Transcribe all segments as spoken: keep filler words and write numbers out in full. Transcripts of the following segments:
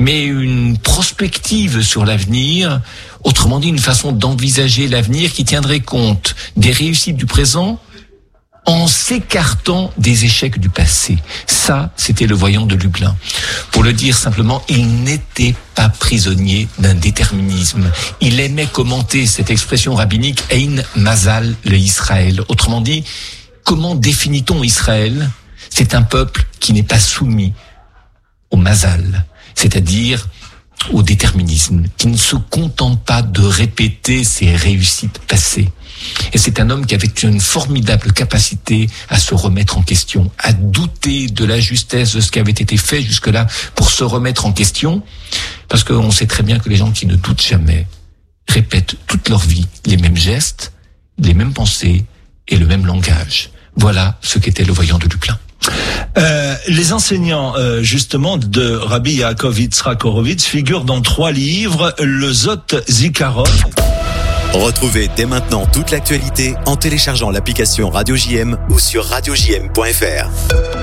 mais une prospective sur l'avenir, autrement dit une façon d'envisager l'avenir qui tiendrait compte des réussites du présent en s'écartant des échecs du passé. Ça, c'était le voyant de Lublin. Pour le dire simplement, il n'était pas prisonnier d'un déterminisme. Il aimait commenter cette expression rabbinique Ein Mazal le Israël. Autrement dit, comment définit-on Israël ? C'est un peuple qui n'est pas soumis au Mazal, c'est-à-dire au déterminisme, qui ne se contente pas de répéter ses réussites passées. Et c'est un homme qui avait une formidable capacité à se remettre en question, à douter de la justesse de ce qui avait été fait jusque-là pour se remettre en question, parce qu'on sait très bien que les gens qui ne doutent jamais répètent toute leur vie les mêmes gestes, les mêmes pensées et le même langage. Voilà ce qu'était le voyant de Lublin. Euh, les enseignants euh, justement de Rabbi Yaakov Yitzhak Horowitz figurent dans trois livres, le Zot Zikaron. Retrouvez dès maintenant toute l'actualité en téléchargeant l'application Radio J M ou sur radio j m point f r.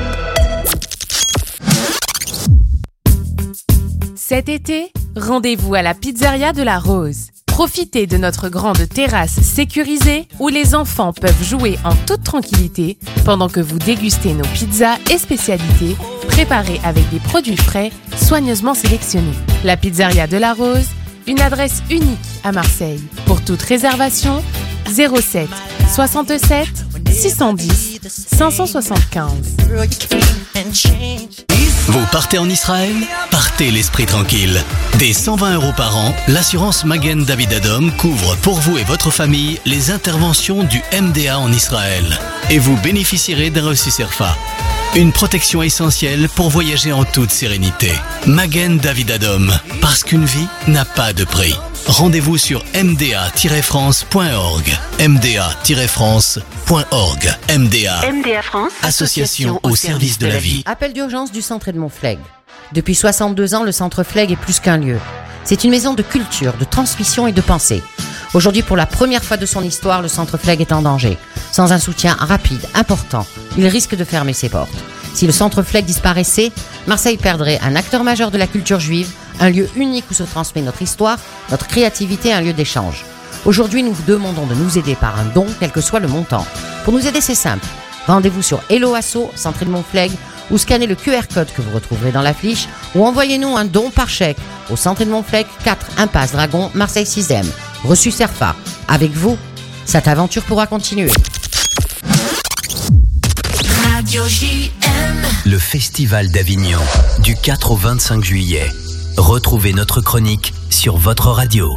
Cet été, rendez-vous à la pizzeria de la Rose. Profitez de notre grande terrasse sécurisée où les enfants peuvent jouer en toute tranquillité pendant que vous dégustez nos pizzas et spécialités préparées avec des produits frais soigneusement sélectionnés. La pizzeria de la Rose, une adresse unique à Marseille. Pour toute réservation, zéro sept soixante-sept six cent dix cinq cent soixante-quinze. Vous partez en Israël ? Partez l'esprit tranquille. Dès cent vingt euros par an, l'assurance Magen David Adom couvre pour vous et votre famille les interventions du M D A en Israël. Et vous bénéficierez d'un reçu CERFA. Une protection essentielle pour voyager en toute sérénité. Magen David Adom, parce qu'une vie n'a pas de prix. Rendez-vous sur m d a tiret france point org. m d a tiret france point org. M D A. M D A France, Association au service de la vie. Appel d'urgence du Centre Edmond Flegg. Depuis soixante-deux ans, le Centre Flegg est plus qu'un lieu. C'est une maison de culture, de transmission et de pensée. Aujourd'hui, pour la première fois de son histoire, le Centre Flegg est en danger. Sans un soutien rapide, important, il risque de fermer ses portes. Si le Centre Flegg disparaissait, Marseille perdrait un acteur majeur de la culture juive, un lieu unique où se transmet notre histoire, notre créativité, un lieu d'échange. Aujourd'hui, nous vous demandons de nous aider par un don, quel que soit le montant. Pour nous aider, c'est simple. Rendez-vous sur Hello Asso, Centre Edmond Flegg, ou scannez le Q R code que vous retrouverez dans l'affiche, ou envoyez-nous un don par chèque au Centre Edmond Flegg, quatre Impasse Dragon, Marseille sixième. Reçu CERFA. Avec vous, cette aventure pourra continuer. Radio J M. Le Festival d'Avignon, du quatre au vingt-cinq juillet. Retrouvez notre chronique sur votre radio.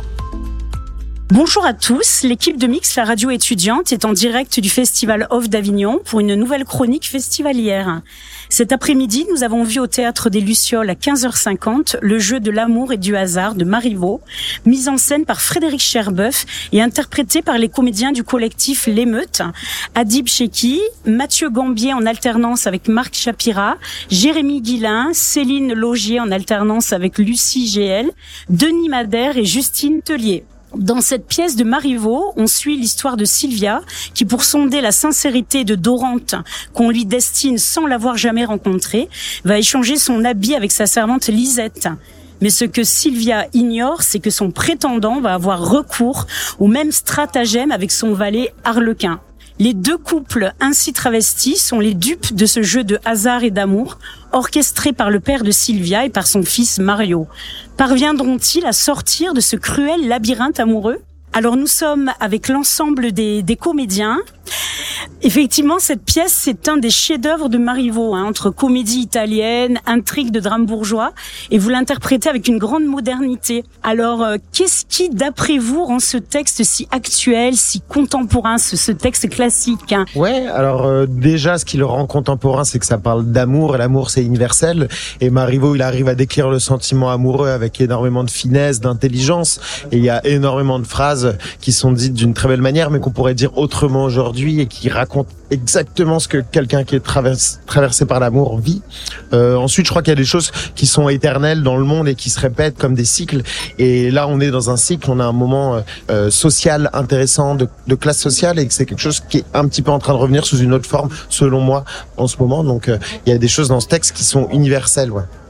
Bonjour à tous, l'équipe de Mix, la radio étudiante, est en direct du Festival Off d'Avignon pour une nouvelle chronique festivalière. Cet après-midi, nous avons vu au Théâtre des Lucioles à quinze heures cinquante le jeu de l'amour et du hasard de Marivaux, mise en scène par Frédéric Cherboeuf et interprété par les comédiens du collectif L'Émeute, Adib Cheki, Mathieu Gambier en alternance avec Marc Chapira, Jérémy Guillain, Céline Laugier en alternance avec Lucie G L, Denis Madère et Justine Tellier. Dans cette pièce de Marivaux, on suit l'histoire de Sylvia, qui pour sonder la sincérité de Dorante, qu'on lui destine sans l'avoir jamais rencontrée, va échanger son habit avec sa servante Lisette. Mais ce que Sylvia ignore, c'est que son prétendant va avoir recours au même stratagème avec son valet Arlequin. Les deux couples ainsi travestis sont les dupes de ce jeu de hasard et d'amour, orchestré par le père de Sylvia et par son fils Mario. Parviendront-ils à sortir de ce cruel labyrinthe amoureux ? Alors nous sommes avec l'ensemble des, des comédiens. Effectivement, cette pièce, c'est un des chefs-d'œuvre de Marivaux, hein, entre comédie italienne, intrigue de drame bourgeois, et vous l'interprétez avec une grande modernité. Alors, euh, qu'est-ce qui, d'après vous, rend ce texte si actuel, si contemporain, ce, ce texte classique, hein ? Ouais, alors euh, déjà, ce qui le rend contemporain, c'est que ça parle d'amour, et l'amour, c'est universel, et Marivaux, il arrive à décrire le sentiment amoureux avec énormément de finesse, d'intelligence, et il y a énormément de phrases qui sont dites d'une très belle manière, mais qu'on pourrait dire autrement aujourd'hui, et qui racontent exactement ce que quelqu'un qui est traversé, traversé par l'amour vit. Euh, ensuite, je crois qu'il y a des choses qui sont éternelles dans le monde et qui se répètent comme des cycles. Et là, on est dans un cycle, on a un moment euh, social intéressant, de, de classe sociale, et que c'est quelque chose qui est un petit peu en train de revenir sous une autre forme, selon moi, en ce moment. Donc, euh, il y a des choses dans ce texte qui sont universelles, ouais.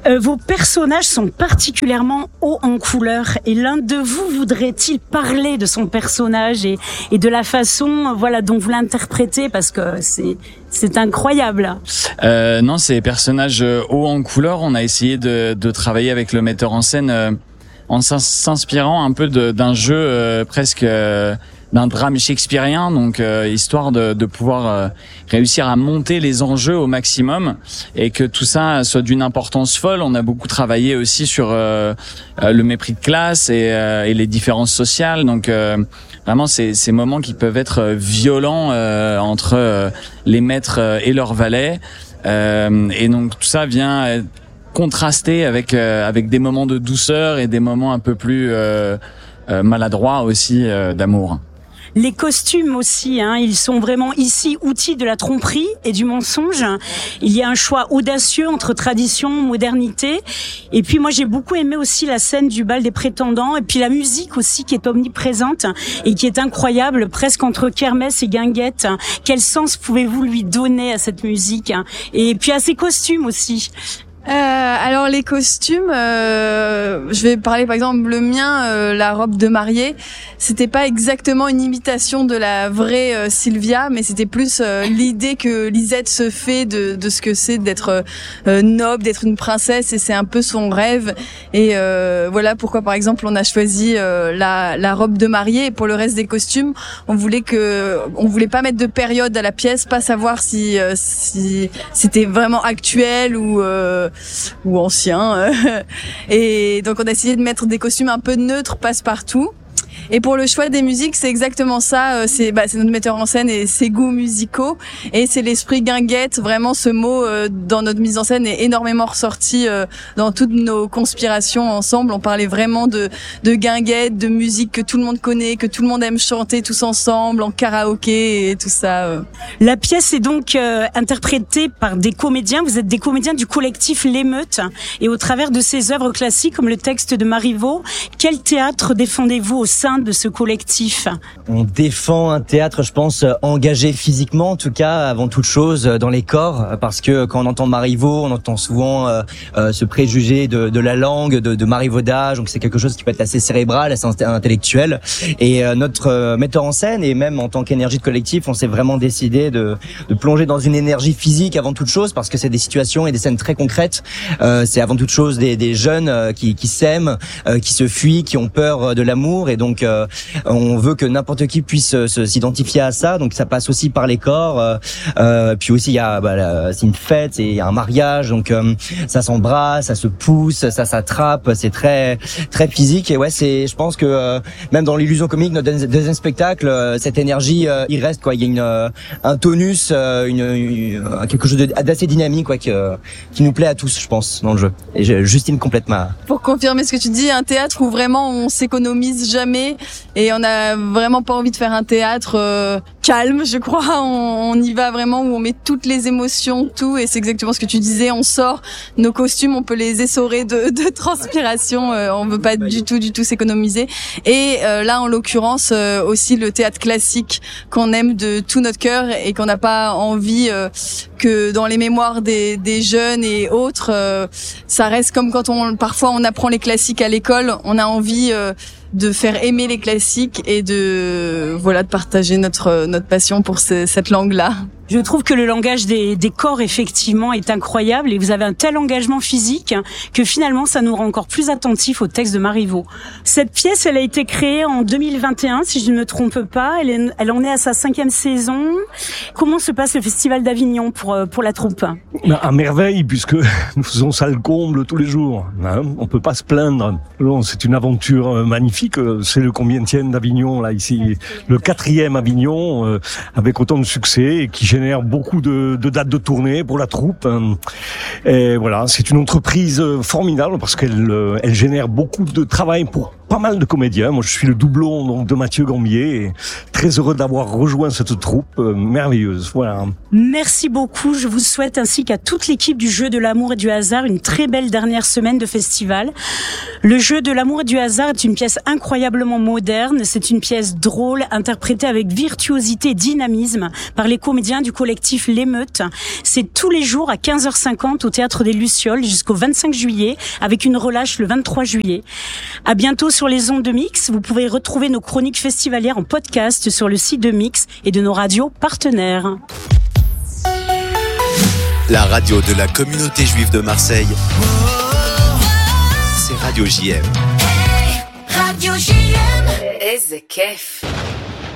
Euh, vos personnages sont particulièrement hauts en couleur et l'un de vous voudrait-il parler de son personnage et, et de la façon voilà dont vous l'interprétez parce que c'est c'est incroyable. Euh, non, ces personnages hauts en couleur, on a essayé de, de travailler avec le metteur en scène euh, en s'inspirant un peu de, d'un jeu euh, presque euh, d'un drame shakespearien, donc euh, histoire de, de pouvoir euh, réussir à monter les enjeux au maximum et que tout ça soit d'une importance folle. On a beaucoup travaillé aussi sur euh, euh, le mépris de classe et, euh, et les différences sociales, donc euh, vraiment ces, ces moments qui peuvent être violents euh, entre euh, les maîtres et leurs valets, euh, et donc tout ça vient être contrasté avec euh, avec des moments de douceur et des moments un peu plus euh, euh, maladroits aussi euh, d'amour. Les costumes aussi, hein, ils sont vraiment ici outils de la tromperie et du mensonge. Il y a un choix audacieux entre tradition, modernité. Et puis moi j'ai beaucoup aimé aussi la scène du bal des prétendants et puis la musique aussi qui est omniprésente et qui est incroyable, presque entre kermesse et guinguette. Quel sens pouvez-vous lui donner à cette musique et puis à ces costumes aussi? Euh, alors les costumes, euh, je vais parler par exemple le mien, euh, la robe de mariée. C'était pas exactement une imitation de la vraie euh, Sylvia, mais c'était plus euh, l'idée que Lisette se fait de, de ce que c'est d'être euh, noble, d'être une princesse, et c'est un peu son rêve. Et euh, voilà pourquoi par exemple on a choisi euh, la, la robe de mariée. Et pour le reste des costumes, on voulait que, on voulait pas mettre de période à la pièce, pas savoir si euh, si c'était vraiment actuel ou euh, ou ancien. Et donc on a essayé de mettre des costumes un peu neutres, passe-partout. Et pour le choix des musiques, c'est exactement ça. C'est, bah, c'est notre metteur en scène et ses goûts musicaux. Et c'est l'esprit guinguette. Vraiment, ce mot euh, dans notre mise en scène est énormément ressorti euh, dans toutes nos conspirations ensemble. On parlait vraiment de, de guinguette, de musique que tout le monde connaît, que tout le monde aime chanter tous ensemble, en karaoké et tout ça. Euh. La pièce est donc euh, interprétée par des comédiens. Vous êtes des comédiens du collectif L'Émeute. Et au travers de ces œuvres classiques, comme le texte de Marivaux, quel théâtre défendez-vous au sein de ce collectif? On défend un théâtre, je pense, engagé physiquement, en tout cas, avant toute chose, dans les corps, parce que quand on entend Marivaux, on entend souvent euh, euh, ce préjugé de, de la langue, de, de marivaudage, donc c'est quelque chose qui peut être assez cérébral, assez intellectuel. Et euh, notre euh, metteur en scène, et même en tant qu'énergie de collectif, on s'est vraiment décidé de, de plonger dans une énergie physique avant toute chose, parce que c'est des situations et des scènes très concrètes. Euh, c'est avant toute chose des, des jeunes euh, qui, qui s'aiment, euh, qui se fuient, qui ont peur de l'amour, et donc euh, on veut que n'importe qui puisse euh, s'identifier à ça, donc ça passe aussi par les corps. Euh, euh, puis aussi il y a, bah, la, c'est une fête, il y a un mariage, donc euh, ça s'embrasse, ça se pousse, ça s'attrape, c'est très très physique. Et ouais, c'est, je pense que euh, même dans l'illusion comique, notre deuxième spectacle, euh, cette énergie, euh, il reste quoi. Il y a une euh, un tonus, euh, une, une quelque chose d'assez dynamique, quoi, qui, euh, qui nous plaît à tous, je pense, dans le jeu. Et je, Justine complète ma. Pour confirmer ce que tu dis, un théâtre où vraiment on s'économise jamais. Et on n'a vraiment pas envie de faire un théâtre euh, calme, je crois. On, on y va vraiment où on met toutes les émotions, tout. Et c'est exactement ce que tu disais. On sort nos costumes, on peut les essorer de, de transpiration. Euh, on veut pas du tout, du tout s'économiser. Et euh, là, en l'occurrence, euh, aussi le théâtre classique qu'on aime de tout notre cœur et qu'on n'a pas envie euh, que dans les mémoires des, des jeunes et autres, euh, ça reste comme quand on parfois on apprend les classiques à l'école. On a envie euh, de faire aimer les classiques et de voilà de partager notre notre passion pour ce, cette langue-là. Je trouve que le langage des, des corps, effectivement, est incroyable et vous avez un tel engagement physique que finalement, ça nous rend encore plus attentifs au texte de Marivaux. Cette pièce, elle a été créée en deux mille vingt et un, si je ne me trompe pas. Elle, est, elle en est à sa cinquième saison. Comment se passe le Festival d'Avignon pour, pour la troupe? Ben, à merveille, puisque nous faisons ça le comble tous les jours. Hein, on peut pas se plaindre. C'est une aventure magnifique. C'est le combienième d'Avignon, là, ici. Le quatrième Avignon, euh, avec autant de succès et qui génère beaucoup de, de dates de tournée pour la troupe. Et voilà, c'est une entreprise formidable parce qu'elle elle génère beaucoup de travail pour pas mal de comédiens. Moi, je suis le doublon donc de Mathieu Gambier et très heureux d'avoir rejoint cette troupe euh, merveilleuse. Voilà. Merci beaucoup. Je vous souhaite ainsi qu'à toute l'équipe du Jeu de l'amour et du hasard une très belle dernière semaine de festival. Le jeu de l'amour et du hasard est une pièce incroyablement moderne. C'est une pièce drôle, interprétée avec virtuosité et dynamisme par les comédiens du collectif L'Émeute. C'est tous les jours à quinze heures cinquante au Théâtre des Lucioles jusqu'au vingt-cinq juillet, avec une relâche le vingt-trois juillet. À bientôt sur les ondes de Mix. Vous pouvez retrouver nos chroniques festivalières en podcast sur le site de Mix et de nos radios partenaires. La radio de la communauté juive de Marseille, c'est Radio J M. Radio J M. איזה כיף.